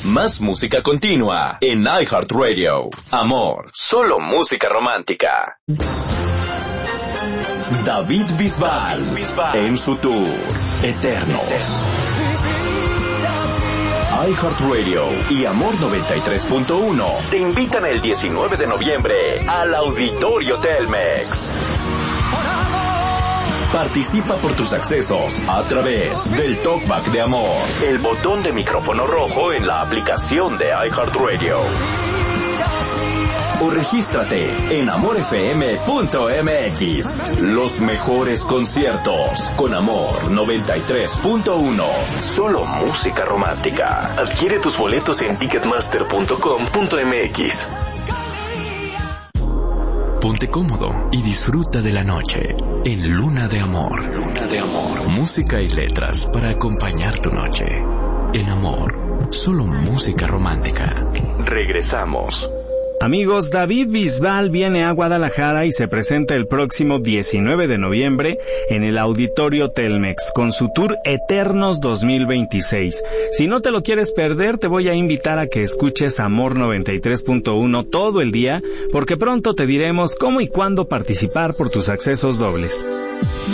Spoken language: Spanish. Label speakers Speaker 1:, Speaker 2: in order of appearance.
Speaker 1: Más música continua en iHeartRadio. Amor, solo música romántica. David Bisbal en su tour Eternos. iHeartRadio y Amor 93.1 te invitan el 19 de noviembre al Auditorio Telmex. Participa por tus accesos a través del Talkback de Amor, el botón de micrófono rojo en la aplicación de iHeartRadio. O regístrate en amorfm.mx. Los mejores conciertos con Amor 93.1. Solo música romántica. Adquiere tus boletos en ticketmaster.com.mx. Ponte cómodo y disfruta de la noche en Luna de Amor. Luna de Amor. Música y letras para acompañar tu noche. En Amor, solo música romántica. Regresamos.
Speaker 2: Amigos, David Bisbal viene a Guadalajara y se presenta el próximo 19 de noviembre en el Auditorio Telmex con su tour Eternos 2026. Si no te lo quieres perder, te voy a invitar a que escuches Amor 93.1 todo el día, porque pronto te diremos cómo y cuándo participar por tus accesos dobles.